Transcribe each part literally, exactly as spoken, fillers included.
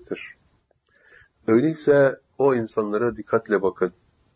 edecektir. Öyleyse o insanlara dikkatle bakın.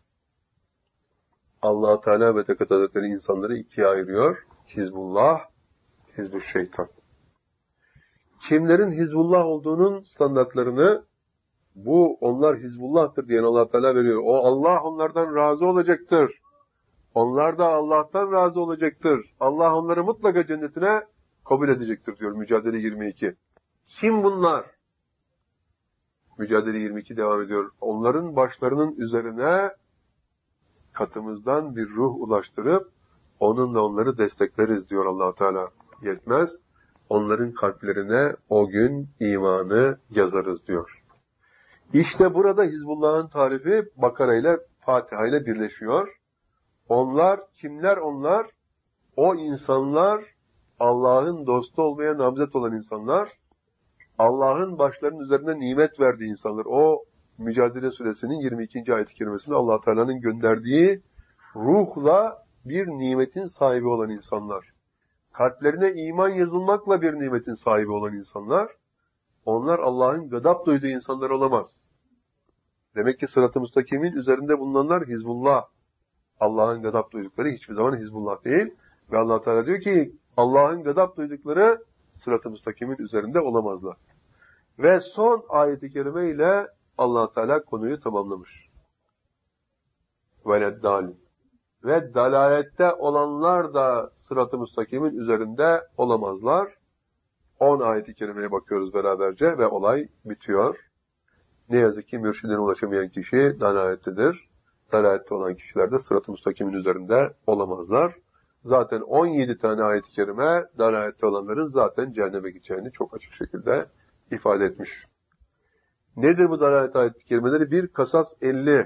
Allah Teala ve Tekaddes Hazretleri insanları ikiye ayırıyor. Hizbullah, Hizbü'ş-Şeytan. Kimlerin Hizbullah olduğunun standartlarını bu onlar Hizbullah'tır diyen Allah Teala veriyor. O Allah onlardan razı olacaktır. Onlar da Allah'tan razı olacaktır. Allah onları mutlaka cennetine kabul edecektir diyor Mücadele yirmi iki. Kim bunlar? Mücadele yirmi iki devam ediyor. Onların başlarının üzerine katımızdan bir ruh ulaştırıp onunla onları destekleriz diyor Allah Teala. Yetmez. Onların kalplerine o gün imanı yazarız diyor. İşte burada Hizbullah'ın tarifi Bakara ile Fatiha ile birleşiyor. Onlar, kimler onlar? O insanlar, Allah'ın dostu olmaya namzet olan insanlar, Allah'ın başlarının üzerine nimet verdiği insanlar. O Mücadele Suresinin yirmi ikinci ayet-i kerimesinde Allah Teala'nın gönderdiği ruhla bir nimetin sahibi olan insanlar. Kalplerine iman yazılmakla bir nimetin sahibi olan insanlar, onlar Allah'ın gadap duyduğu insanlar olamaz. Demek ki sırat-ı müstakimin üzerinde bulunanlar Hizbullah. Allah'ın gadap duydukları hiçbir zaman Hizbullah değil. Ve Allah Teala diyor ki Allah'ın gadap duydukları sırat-ı müstakimin üzerinde olamazlar. Ve son ayet-i kerime ile Allah Teala konuyu tamamlamış. Veleddâlim. Ve dalalette olanlar da sırat-ı müstakimin üzerinde olamazlar. on ayet-i kerimeye bakıyoruz beraberce ve olay bitiyor. Ne yazık ki mürşidine ulaşamayan kişi dalalettedir. Dalalette olan kişiler de sırat-ı müstakimin üzerinde olamazlar. Zaten on yedi tane ayet-i kerime dalalette olanların zaten cehenneme gideceğini çok açık şekilde ifade etmiş. Nedir bu dalalet ayet-i kerimeleri? Bir, Kasas elli.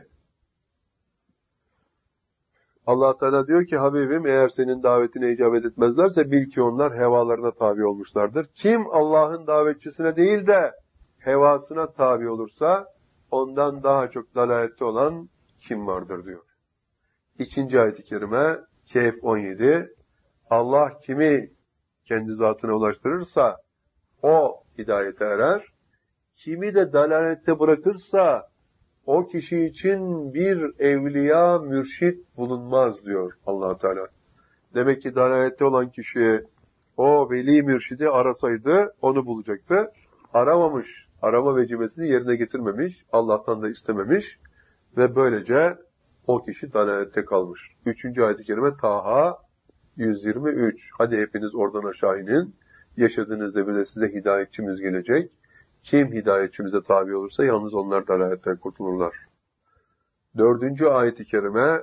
Allah Teala diyor ki Habibim eğer senin davetine icabet etmezlerse bil ki onlar hevalarına tabi olmuşlardır. Kim Allah'ın davetçisine değil de hevasına tabi olursa ondan daha çok dalalette olan kim vardır diyor. İkinci ayet-i kerime Kehf on yedi. Allah kimi kendi zatına ulaştırırsa o hidayete erer. Kimi de dalalette bırakırsa o kişi için bir evliya, mürşit bulunmaz diyor Allah Teala. Demek ki dalalette olan kişi o veli mürşidi arasaydı onu bulacaktı. Aramamış, arama vecibesini yerine getirmemiş, Allah'tan da istememiş ve böylece o kişi dalalette kalmış. Üçüncü ayet-i kerime Taha yüz yirmi üç. Hadi hepiniz oradan aşağı inin. Yaşadığınız devirde size hidayetçimiz gelecek. Kim hidayetçimize tabi olursa yalnız onlar dalaletten kurtulurlar. Dördüncü ayet-i kerime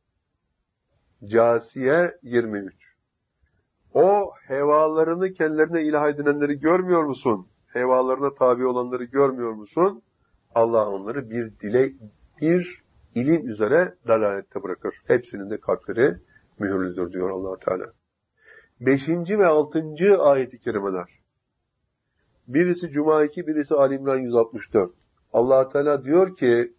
Câsiye yirmi üç. O hevalarını kendilerine ilah edinenleri görmüyor musun? Hevalarına tabi olanları görmüyor musun? Allah onları bir dile, bir ilim üzere dalalette bırakır. Hepsinin de kalpleri mühürlüdür diyor Allah Teala. Beşinci ve altıncı ayet-i kerimeler. Birisi Cuma iki, birisi Ali İmran yüz altmış dört. Allah Teala diyor ki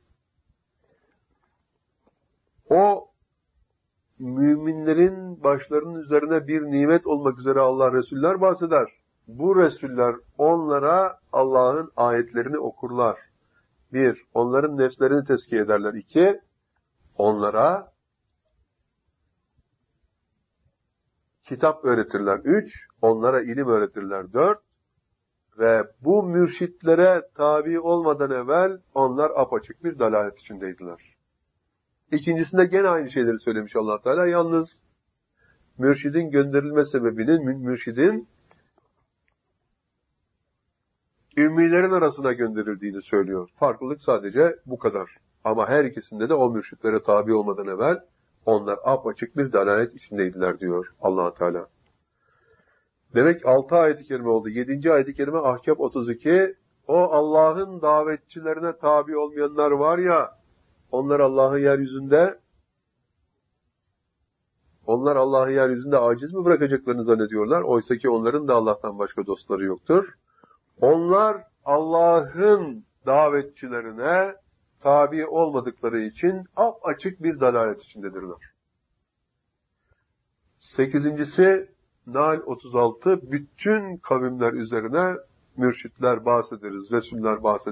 o müminlerin başlarının üzerine bir nimet olmak üzere Allah Resuller bahseder. Bu Resuller onlara Allah'ın ayetlerini okurlar. Bir, onların nefslerini tezkiye ederler. İki, onlara kitap öğretirler. Üç, onlara ilim öğretirler. Dört, ve bu mürşitlere tabi olmadan evvel onlar apaçık bir dalalet içindeydiler. İkincisinde gene aynı şeyleri söylemiş Allah Teala. Yalnız mürşidin gönderilme sebebinin mürşidin ümmilerin arasına gönderildiğini söylüyor. Farklılık sadece bu kadar. Ama her ikisinde de o mürşitlere tabi olmadan evvel onlar apaçık bir dalalet içindeydiler diyor Allah Teala. Demek altı ayet-i kerime oldu. yedinci ayet-i kerime Ahkâb otuz iki. O Allah'ın davetçilerine tabi olmayanlar var ya, onlar Allah'ı yeryüzünde onlar Allah'ı yeryüzünde aciz mi bırakacaklarını zannediyorlar? Oysa ki onların da Allah'tan başka dostları yoktur. Onlar Allah'ın davetçilerine tabi olmadıkları için açık bir dalalet içindedirler. Sekizincisi Nahl otuz altı. Bütün kavimler üzerine mürşitler bahsederiz, Resuller bahsederiz.